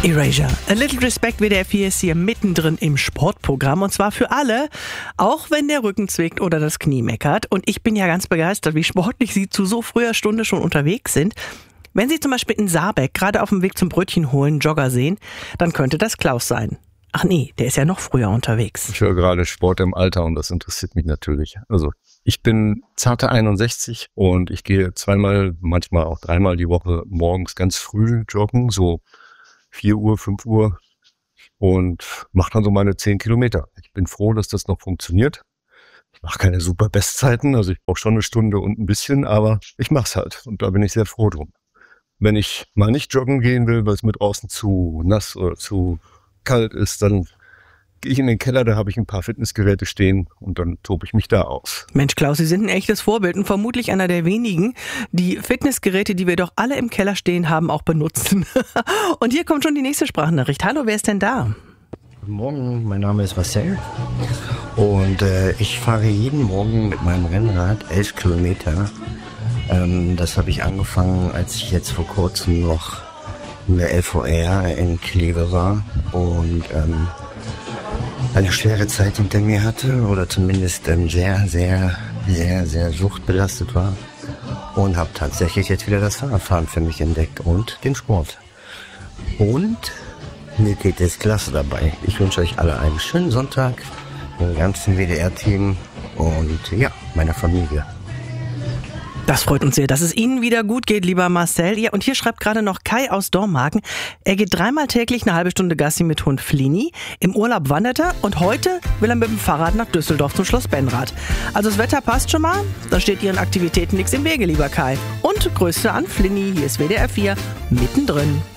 Erasure. A Little Respect, WDR 4 ist hier mittendrin im Sportprogramm und zwar für alle, auch wenn der Rücken zwickt oder das Knie meckert. Und ich bin ja ganz begeistert, wie sportlich Sie zu so früher Stunde schon unterwegs sind. Wenn Sie zum Beispiel in Saarbeck gerade auf dem Weg zum Brötchen holen Jogger sehen, dann könnte das Klaus sein. Ach nee, der ist ja noch früher unterwegs. Ich höre gerade Sport im Alter und das interessiert mich natürlich. Also ich bin zarte 61 und ich gehe zweimal, manchmal auch dreimal die Woche morgens ganz früh joggen, so 4 Uhr, 5 Uhr und mache dann so meine 10 Kilometer. Ich bin froh, dass das noch funktioniert. Ich mache keine super Bestzeiten, also ich brauche schon eine Stunde und ein bisschen, aber ich mache es halt und da bin ich sehr froh drum. Wenn ich mal nicht joggen gehen will, weil es mir draußen zu nass oder zu kalt ist, dann gehe ich in den Keller, da habe ich ein paar Fitnessgeräte stehen und dann tobe ich mich da aus. Mensch Klaus, Sie sind ein echtes Vorbild und vermutlich einer der wenigen, die Fitnessgeräte, die wir doch alle im Keller stehen haben, auch benutzen. Und hier kommt schon die nächste Sprachnachricht. Hallo, wer ist denn da? Guten Morgen, mein Name ist Marcel und ich fahre jeden Morgen mit meinem Rennrad 11 Kilometer. Das habe ich angefangen, als ich jetzt vor kurzem noch in der LVR in Kleve war und eine schwere Zeit hinter mir hatte oder zumindest sehr, sehr, sehr, sehr suchtbelastet war und habe tatsächlich jetzt wieder das Fahrradfahren für mich entdeckt und den Sport. Und mir geht es klasse dabei. Ich wünsche euch alle einen schönen Sonntag, dem ganzen WDR-Team und ja, meiner Familie. Das freut uns sehr, dass es Ihnen wieder gut geht, lieber Marcel. Ja, und hier schreibt gerade noch Kai aus Dormagen. Er geht 3-mal täglich eine halbe Stunde Gassi mit Hund Flini. Im Urlaub wandert er und heute will er mit dem Fahrrad nach Düsseldorf zum Schloss Benrath. Also das Wetter passt schon mal. Da steht Ihren Aktivitäten nichts im Wege, lieber Kai. Und Grüße an Flini. Hier ist WDR 4 mittendrin.